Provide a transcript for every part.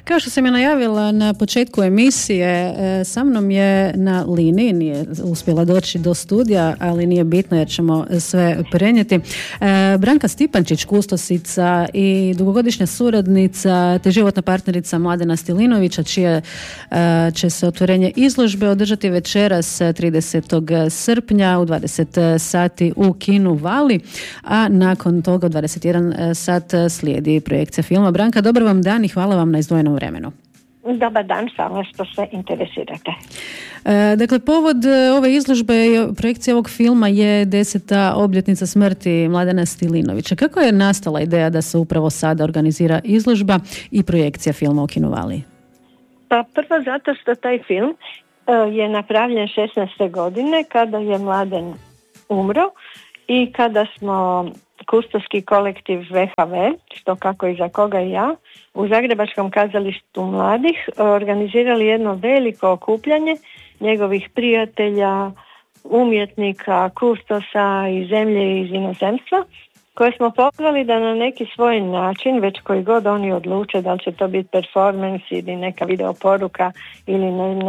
Kao što sam je najavila na početku emisije, sa mnom je na liniji, nije uspjela doći do studija, ali nije bitno jer ćemo sve prenijeti. Branka Stipančić, kustosica i dugogodišnja suradnica te životna partnerica Mladena Stilinovića, čije će se otvorenje izložbe održati večeras 30. srpnja u 20 sati u kinu Vali, a nakon toga u 21 sat slijedi projekcija filma. Branka, dobar vam dan i hvala vam na izdvojenom vremenu. Dobar dan, hvala što se interesirate. Dakle, povod ove izložbe i projekcije ovog filma je 10. obljetnica smrti Mladena Stilinovića. Kako je nastala ideja da se upravo sada organizira izložba i projekcija filma u kinu Vali? Pa prvo zato što taj film je napravljen 16. godine kada je Mladen umro i kada smo kustoski kolektiv VHV, što kako i za koga i ja, u Zagrebačkom kazalištu mladih organizirali jedno veliko okupljanje njegovih prijatelja, umjetnika, kustosa iz zemlje i iz inozemstva, koje smo pozvali da na neki svoj način, već koji god oni odluče, da li će to biti performance ili neka video poruka ili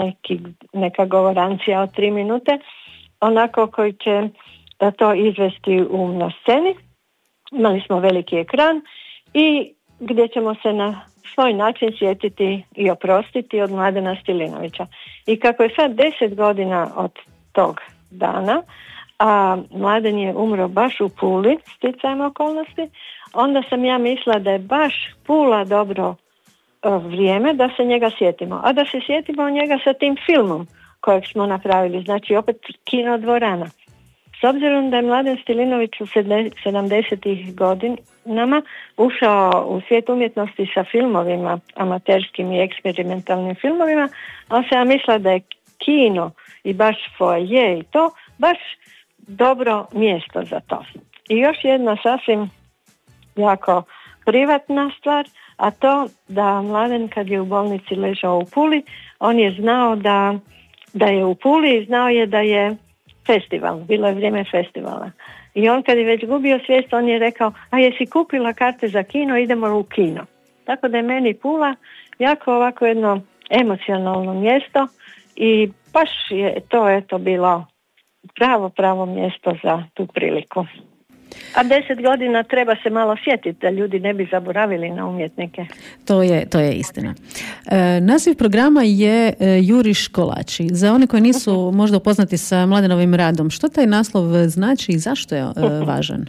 neka govorancija od 3 minute, onako koji će to izvesti na sceni. Imali smo veliki ekran i gdje ćemo se na svoj način sjetiti i oprostiti od Mladena Stilinovića. I kako je sad 10 godina od tog dana, a Mladen je umro baš u Puli, sticajem okolnosti, onda sam ja mislila da je baš Pula dobro vrijeme da se njega sjetimo. A da se sjetimo njega sa tim filmom kojeg smo napravili, znači opet kinodvorana. S obzirom da je Mladen Stilinović u 70. godinama ušao u svijet umjetnosti sa filmovima, amaterskim i eksperimentalnim filmovima, on se ja mislila da je kino i baš foaje i to baš dobro mjesto za to. I još jedna sasvim jako privatna stvar, a to da Mladen kad je u bolnici ležao u Puli, on je znao da je u Puli i znao je da je festival, bilo je vrijeme festivala. I on kad je već gubio svijest, on je rekao, a jesi kupila karte za kino, idemo u kino. Tako da je meni Pula jako ovako jedno emocionalno mjesto i baš je to bilo pravo mjesto za tu priliku. A 10 godina treba se malo sjetiti da ljudi ne bi zaboravili na umjetnike. To je istina. Naziv programa je Juriš kolači. Za one koji nisu možda upoznati sa Mladenovim radom, što taj naslov znači i zašto je važan?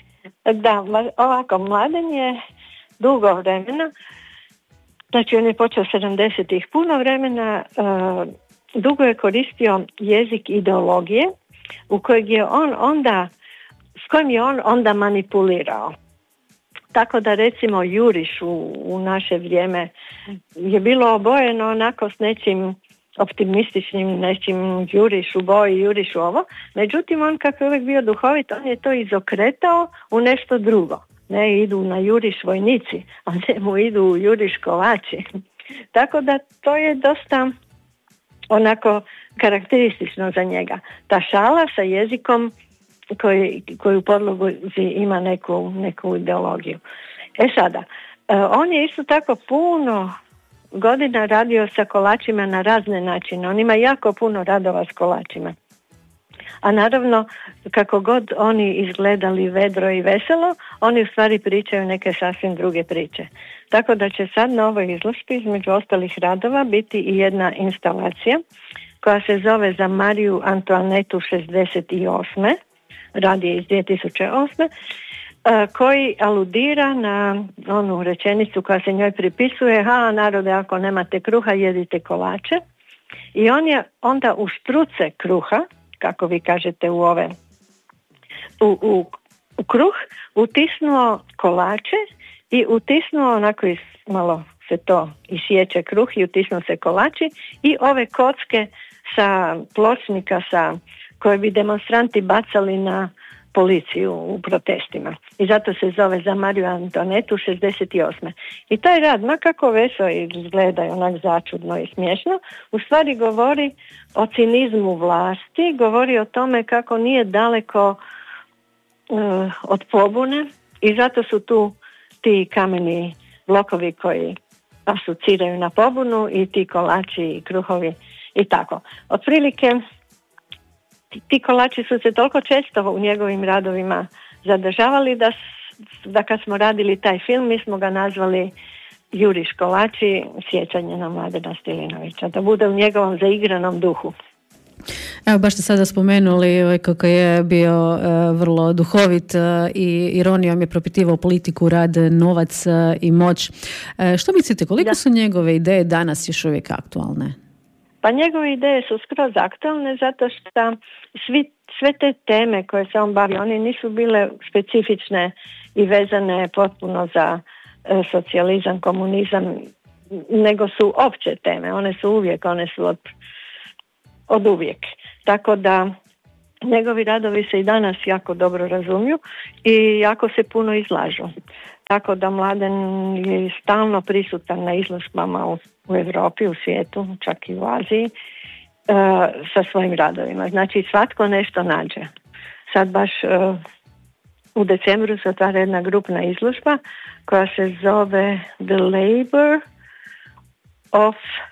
Da, ovako, Mladen je dugo vremena, znači on je počeo 70-ih, puno vremena, dugo je koristio jezik ideologije u kojeg je s kojim je on onda manipulirao. Tako da recimo Juriš u naše vrijeme je bilo obojeno onako s nečim optimističnim, nečim Juriš u boji, Juriš u ovo. Međutim, on kako je uvijek bio duhovit, on je to izokretao u nešto drugo. Ne idu na Juriš vojnici, a ne mu idu Juriš kolači. Tako da to je dosta onako karakteristično za njega. Ta šala sa jezikom koji u podlogu ima neku ideologiju. Sada, on je isto tako puno godina radio sa kolačima na razne načine. On ima jako puno radova s kolačima. A naravno, kako god oni izgledali vedro i veselo, oni u stvari pričaju neke sasvim druge priče. Tako da će sad na ovoj izložbi, između ostalih radova, biti i jedna instalacija koja se zove Za Mariju Antoanetu 68. Rad je iz 2008. Koji aludira na onu rečenicu koja se njoj pripisuje: ha, narode, ako nemate kruha, jedite kolače. I on je onda u štruce kruha, kako vi kažete u kruh, utisnuo kolače i utisnuo, onako malo se to isječe kruh i utisnuo se kolači i ove kocke sa pločnika koje bi demonstranti bacali na policiju u protestima. I zato se zove Za Mariju Antoanetu 68. I taj rad, ma kako veso izgleda i onak začudno i smiješno, u stvari govori o cinizmu vlasti, govori o tome kako nije daleko od pobune i zato su tu ti kameni blokovi koji asociraju na pobunu i ti kolači i kruhovi i tako. Otprilike ti kolači su se toliko često u njegovim radovima zadržavali da kad smo radili taj film mi smo ga nazvali Juriš kolači, sjećanje na Mladena Stilinovića, da bude u njegovom zaigranom duhu. Evo, baš ste sada spomenuli kako je bio vrlo duhovit i ironijom je propitivao politiku, rad, novac i moć. Što mislite, koliko su njegove ideje danas još uvijek aktualne? Pa njegove ideje su skroz aktualne zato što sve te teme koje se on bavi, one nisu bile specifične i vezane potpuno za socijalizam, komunizam, nego su opće teme, one su od uvijek. Tako da njegovi radovi se i danas jako dobro razumiju i jako se puno izlažu. Tako da Mladen je stalno prisutan na izložbama u Europi, u svijetu, čak i u Aziji, sa svojim radovima. Znači svatko nešto nađe. Sad baš u decembru se otvara jedna grupna izložba koja se zove The Labor of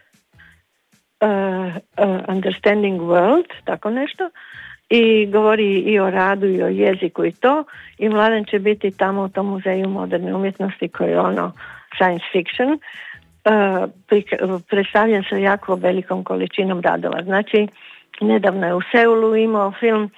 Understanding World, tako nešto, i govori i o radu i o jeziku i to, i Mladen će biti tamo u tom muzeju moderne umjetnosti koji je science fiction, predstavljen sa jako velikom količinom radova. Znači, nedavno je u Seulu imao film,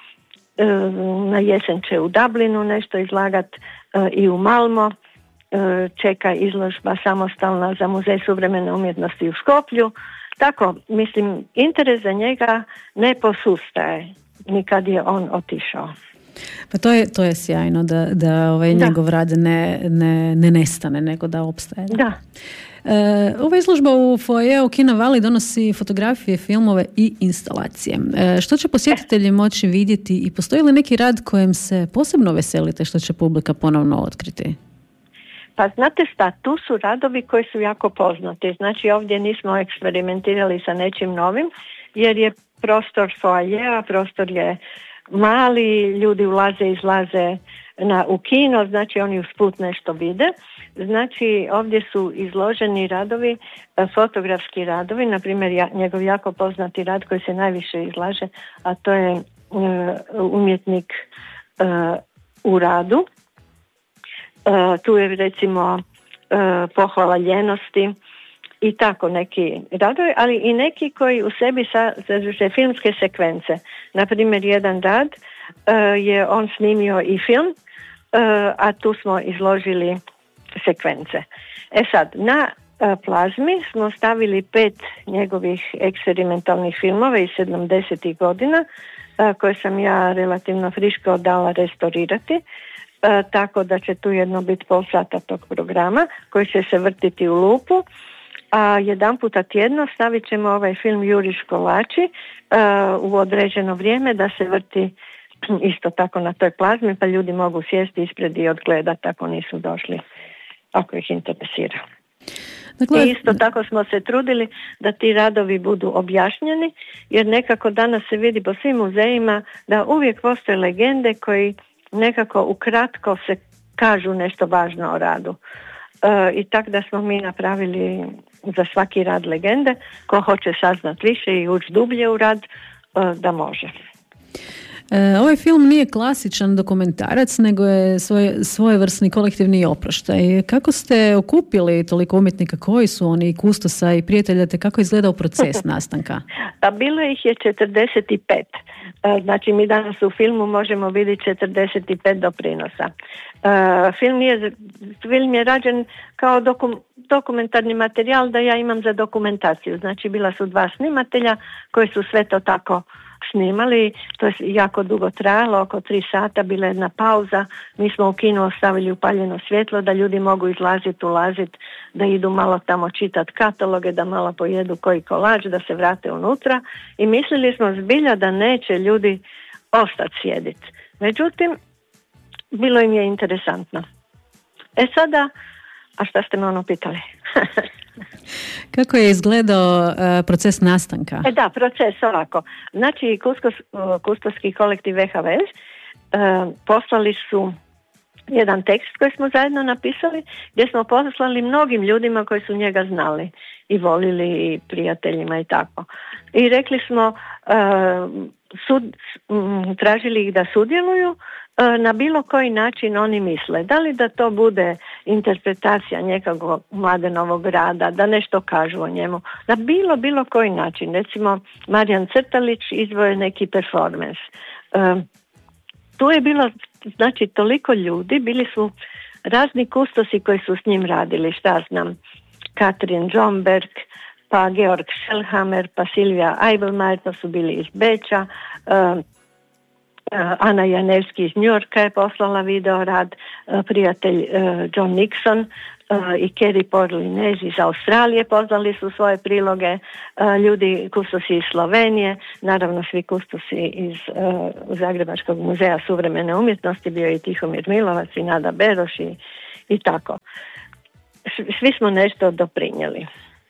na jesen će u Dublinu nešto izlagat i u Malmo, čeka izložba samostalna za muzej suvremene umjetnosti u Skoplju. Tako, mislim, interes za njega ne posustaje nikad je on otišao. Pa to je sjajno da njegov rad ne nestane, nego da opstaje. Da. Ova izložba u foajeu Kina Vali donosi fotografije, filmove i instalacije. Što će posjetitelji moći vidjeti i postoji li neki rad kojem se posebno veselite što će publika ponovno otkriti? Pa znate šta, tu su radovi koji su jako poznati. Znači ovdje nismo eksperimentirali sa nečim novim, jer je prostor foajea, prostor je mali, ljudi ulaze i izlaze u kino, znači oni usput nešto vide. Znači ovdje su izloženi radovi, fotografski radovi, na primjer njegov jako poznati rad koji se najviše izlaže, a to je umjetnik u radu. Tu je recimo pohvala ljenosti i tako neki radovi, ali i neki koji u sebi sadrže filmske sekvence. Naprimjer, jedan rad je on snimio i film, a tu smo izložili sekvence. Sad, na plazmi smo stavili 5 njegovih eksperimentalnih filmova iz 70. godina, koje sam ja relativno friško dala restaurirati. Tako da će tu jedno biti pol sata tog programa koji će se vrtiti u lupu, a jedan puta tjedno stavit ćemo ovaj film Juriš kolači u određeno vrijeme da se vrti isto tako na toj plazmi, pa ljudi mogu sjesti ispred i odgledati ako nisu došli, ako ih interesira. Dakle, i isto tako smo se trudili da ti radovi budu objašnjeni, jer nekako danas se vidi po svim muzejima da uvijek postoje legende koji nekako ukratko se kažu nešto važno o radu. I tako da smo mi napravili za svaki rad legende, ko hoće saznat više i ući dublje u rad, da može. Ovaj film nije klasičan dokumentarac, nego je svojevrsni kolektivni oproštaj. Kako ste okupili toliko umjetnika, koji su oni, kustosa i prijatelja, te kako je izgledao proces nastanka? Bilo ih je 45. Znači mi danas u filmu možemo vidjeti 45 doprinosa. Film je rađen kao dokumentarni materijal da ja imam za dokumentaciju. Znači bila su 2 snimatelja koji su sve to tako snimali, to je jako dugo trajalo, oko 3 sata, bila jedna pauza, mi smo u kinu ostavili upaljeno svjetlo da ljudi mogu izlaziti, ulaziti, da idu malo tamo čitati kataloge, da malo pojedu koji kolač, da se vrate unutra i mislili smo zbilja da neće ljudi ostati sjediti. Međutim, bilo im je interesantno. Sada, a šta ste me pitali? Kako je izgledao proces nastanka? Da, proces ovako. Znači, kustoski kolektiv VHVS poslali su jedan tekst koji smo zajedno napisali, gdje smo poslali mnogim ljudima koji su njega znali i volili, i prijateljima i tako. I rekli smo, tražili ih da sudjeluju na bilo koji način oni misle. Da li da to bude interpretacija nekog Mladenovog rada, da nešto kažu o njemu, na bilo koji način. Recimo, Marijan Crtalić izvoje neki performance. Tu je bilo, znači, toliko ljudi, bili su razni kustosi koji su s njim radili, šta znam, Katrin Jomberg, pa Georg Schellhammer, pa Silvija Eibelmajer, to su bili iz Beča, Ana Janevski iz New Yorka je poslala video rad, prijatelj John Nixon i Kerry Porlinez iz Australije poslali su svoje priloge, ljudi kustosi iz Slovenije, naravno svi kustosi iz Zagrebačkog muzeja suvremene umjetnosti, bio je i Tihomir Milovac i Nada Beroš i tako. Svi smo nešto doprinijeli.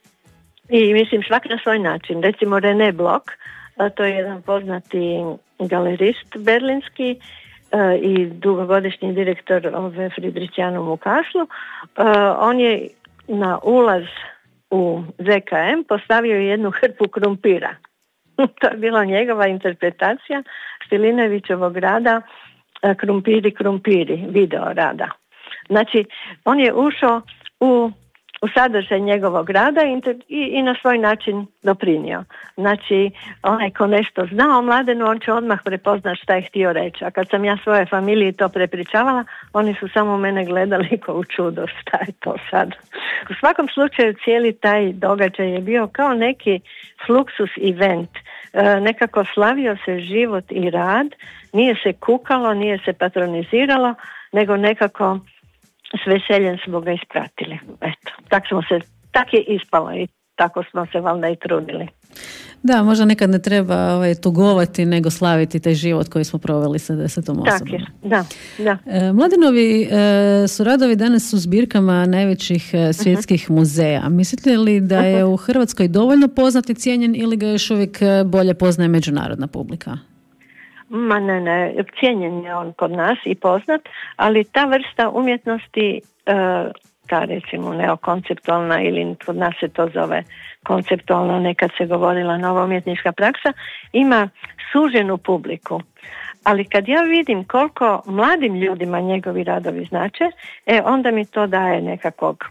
I mislim, svak na svoj način. Recimo René Bloch, to je jedan poznati galerist berlinski i dugogodišnji direktor ove Friedrichianum u Kasselu. On je na ulaz u ZKM postavio jednu hrpu krumpira. To je bila njegova interpretacija Stilinevićevog rada Krumpiri, video rada. Znači, on je ušao u sadržaj njegovog rada i na svoj način doprinio. Znači, onaj ko nešto zna o Mladenu, on će odmah prepoznati šta je htio reći. A kad sam ja svoje familiji to prepričavala, oni su samo mene gledali kao u čudo, šta je to sad. U svakom slučaju cijeli taj događaj je bio kao neki fluksus event. Nekako slavio se život i rad, nije se kukalo, nije se patroniziralo, nego nekako s veseljem smo ga ispratili. Eto, tak je ispalo i tako smo se valjda i trudili. Da, možda nekad ne treba tugovati, nego slaviti taj život koji smo proveli sa 10. osobom. Tak je, da. Mladenovi su radovi danas u zbirkama najvećih svjetskih muzeja. Mislite li da je u Hrvatskoj dovoljno poznat i cijenjen ili ga još uvijek bolje poznaje međunarodna publika? Ma ne, cijenjen je on kod nas i poznat, ali ta vrsta umjetnosti, ta recimo neokonceptualna ili kod nas se to zove konceptualno, nekad se govorila nova umjetnička praksa, ima suženu publiku. Ali kad ja vidim koliko mladim ljudima njegovi radovi znače, onda mi to daje nekakvog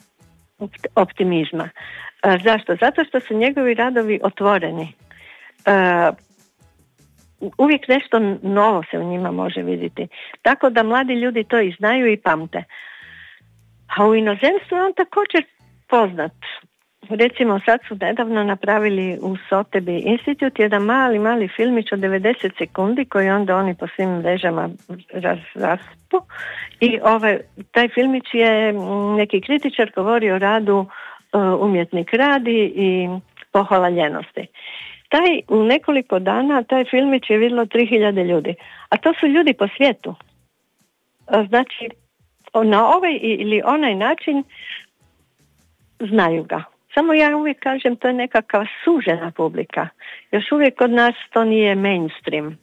optimizma. Zašto? Zato što su njegovi radovi otvoreni. Uvijek nešto novo se u njima može vidjeti. Tako da mladi ljudi to i znaju i pamte. A u inozemstvu je on također poznat. Recimo sad su nedavno napravili u Sotheby Institute jedan mali filmić od 90 sekundi koji onda oni po svim mrežama raspu. I taj filmić je neki kritičar govori o radu umjetnik radi i pohvala ljenosti. U nekoliko dana taj filmić je vidjelo 3000 ljudi. A to su ljudi po svijetu. Znači, na ovaj ili onaj način znaju ga. Samo ja uvijek kažem, to je nekakva sužena publika. Još uvijek kod nas to nije mainstream.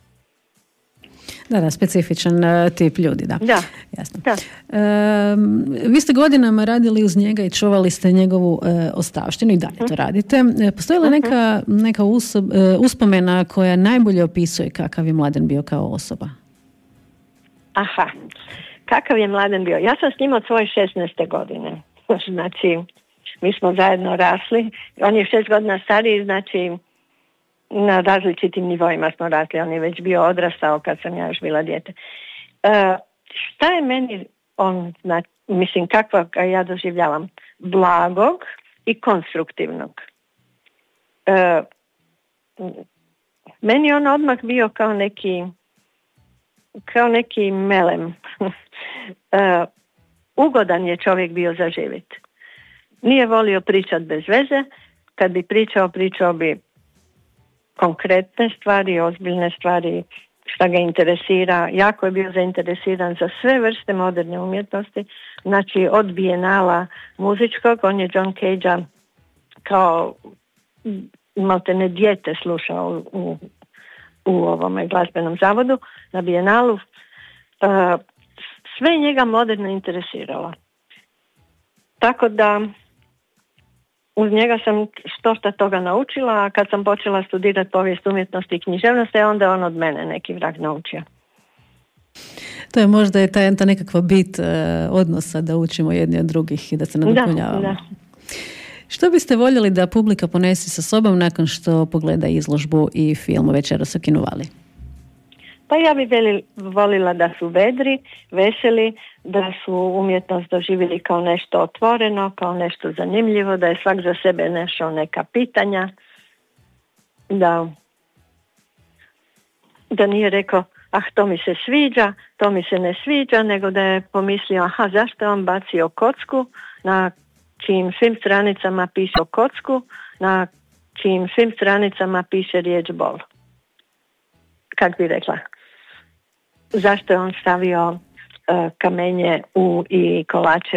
Da, specifičan tip ljudi, da. Da. Jasno. Da. Vi ste godinama radili uz njega i čuvali ste njegovu ostavštinu i dalje to radite. Postoji li neka uspomena koja najbolje opisuje kakav je Mladen bio kao osoba? Aha, kakav je Mladen bio? Ja sam s njim od svoje 16. godine. Znači, mi smo zajedno rasli. On je 6 godina stariji, znači na različitim nivoima smo rasli. On je već bio odrastao kad sam ja još bila dijete. Šta je meni on, mislim, kakva ga ja doživljavam? Blagog i konstruktivnog. Meni je on odmah bio kao neki melem. Ugodan je čovjek bio za živjeti. Nije volio pričati bez veze. Kad bi pričao bi konkretne stvari, ozbiljne stvari, šta ga interesira. Jako je bio zainteresiran za sve vrste moderne umjetnosti. Znači, od bijenala muzičkog, on je John Cagea kao maltene dijete slušao u ovome glazbenom zavodu na bijenalu. sve njega moderno interesiralo. Tako da uz njega sam što toga naučila, a kad sam počela studirati povijest umjetnosti i književnosti, onda je on od mene neki vrag naučio. To je možda i ta nekakva bit odnosa, da učimo jedni od drugih i da se nadopunjavamo. Da. Što biste voljeli da publika ponese sa sobom nakon što pogleda izložbu i film Večeras u kinu Vali? Pa ja bih volila da su vedri, veseli, da su umjetnost doživjeli kao nešto otvoreno, kao nešto zanimljivo, da je svak za sebe našao neka pitanja, da nije rekao to mi se sviđa, to mi se ne sviđa, nego da je pomislio zašto je on bacio kocku, na čijim svim stranicama piše kocku, na čijim svim stranicama piše riječ bol. Kak bi rekla? Zašto je on stavio kamenje i kolače